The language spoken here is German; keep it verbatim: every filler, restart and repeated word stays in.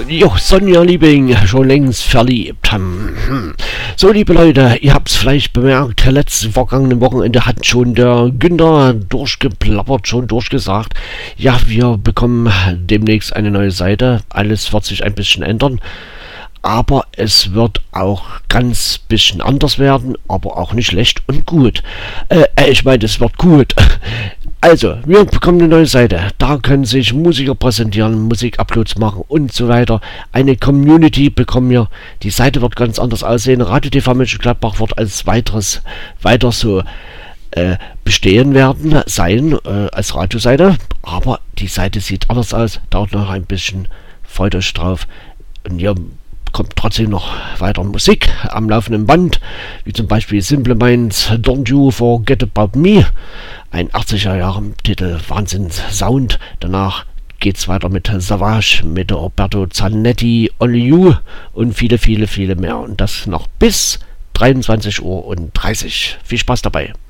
Jo, Sonja Liebing, schon längst verliebt. Hm. So, liebe Leute, ihr habt es vielleicht bemerkt, letztes vergangenen Wochenende hat schon der Günther durchgeplappert, schon durchgesagt, ja, wir bekommen demnächst eine neue Seite, alles wird sich ein bisschen ändern, aber es wird auch ganz bisschen anders werden, aber auch nicht schlecht und gut. Äh, ich meine, es wird gut. Also, wir bekommen eine neue Seite. Da können sich Musiker präsentieren, Musik-Uploads machen und so weiter. Eine Community bekommen wir. Die Seite wird ganz anders aussehen. Radio T V Mönchengladbach wird als weiteres weiter so äh, bestehen werden, sein, äh, als Radioseite. Aber die Seite sieht anders aus. Dauert noch ein bisschen. Freut euch drauf. Und ihr kommt trotzdem noch weiter Musik am laufenden Band, wie zum Beispiel Simple Minds Don't You Forget About Me, ein achtziger Jahre Titel, Wahnsinns-Sound. Danach geht's weiter mit Savage, mit Roberto Zanetti, Only You und viele, viele, viele mehr. Und das noch bis dreiundzwanzig Uhr dreißig. Viel Spaß dabei.